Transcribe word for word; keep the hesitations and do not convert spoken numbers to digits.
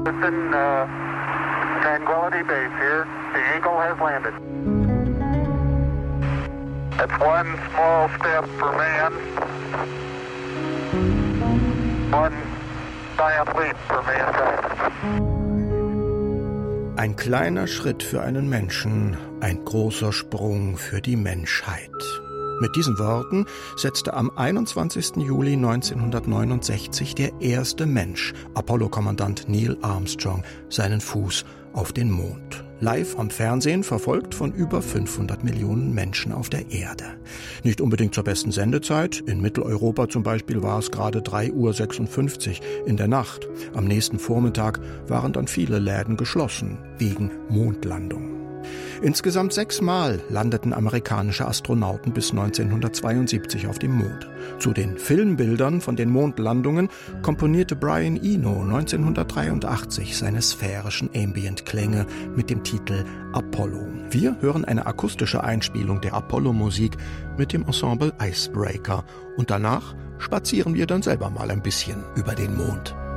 Houston, uh, Tranquility Base here. The Eagle has landed. That's one small step for man, one giant leap for mankind. Ein kleiner Schritt für einen Menschen, ein großer Sprung für die Menschheit. Mit diesen Worten setzte am einundzwanzigsten Juli neunzehnhundertneunundsechzig der erste Mensch, Apollo-Kommandant Neil Armstrong, seinen Fuß auf den Mond. Live am Fernsehen, verfolgt von über fünfhundert Millionen Menschen auf der Erde. Nicht unbedingt zur besten Sendezeit. In Mitteleuropa zum Beispiel war es gerade drei Uhr sechsundfünfzig in der Nacht. Am nächsten Vormittag waren dann viele Läden geschlossen, wegen Mondlandung. Insgesamt sechsmal landeten amerikanische Astronauten bis neunzehnhundertzweiundsiebzig auf dem Mond. Zu den Filmbildern von den Mondlandungen komponierte Brian Eno neunzehnhundertdreiundachtzig seine sphärischen Ambient-Klänge mit dem Titel Apollo. Wir hören eine akustische Einspielung der Apollo-Musik mit dem Ensemble Icebreaker und danach spazieren wir dann selber mal ein bisschen über den Mond.